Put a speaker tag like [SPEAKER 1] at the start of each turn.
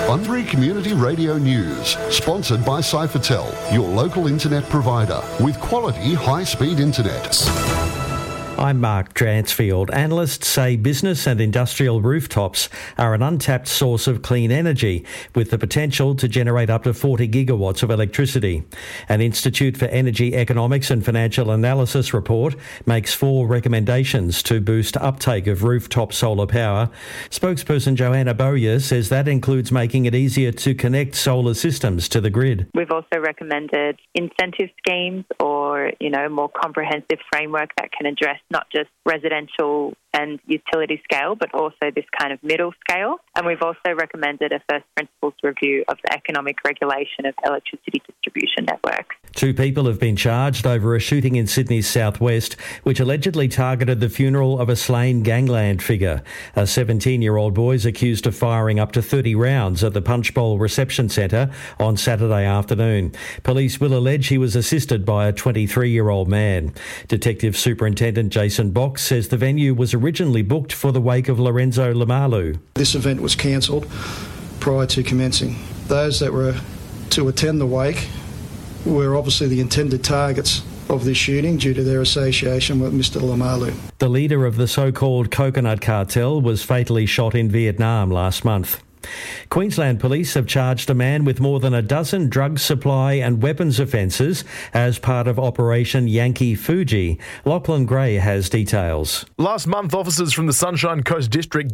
[SPEAKER 1] Bunbury Community Radio News, sponsored by Cyphertel, your local internet provider with quality high-speed internet.
[SPEAKER 2] I'm Mark Dransfield. Analysts say business and industrial rooftops are an untapped source of clean energy with the potential to generate up to 40 gigawatts of electricity. An Institute for Energy Economics and Financial Analysis report makes 4 recommendations to boost uptake of rooftop solar power. Spokesperson Joanna Bowyer says that includes making it easier to connect solar systems to the grid.
[SPEAKER 3] We've also recommended incentive schemes or, more comprehensive framework that can address not just residential and utility scale, but also this kind of middle scale. And we've also recommended a first principles review of the economic regulation of electricity distribution networks.
[SPEAKER 2] 2 people have been charged over a shooting in Sydney's southwest, which allegedly targeted the funeral of a slain gangland figure. A 17-year-old boy is accused of firing up to 30 rounds at the Punchbowl Reception Centre on Saturday afternoon. Police will allege he was assisted by a 23-year-old man. Detective Superintendent Jason Box says the venue was originally booked for the wake of Lorenzo Lamalu.
[SPEAKER 4] This event was cancelled prior to commencing. Those that were to attend the wake were obviously the intended targets of this shooting due to their association with Mr. Lamalu.
[SPEAKER 2] The leader of the so-called Coconut Cartel was fatally shot in Vietnam last month. Queensland Police have charged a man with more than a dozen drug supply and weapons offences as part of Operation Yankee Fuji. Lachlan Gray has details.
[SPEAKER 5] Last month, officers from the Sunshine Coast District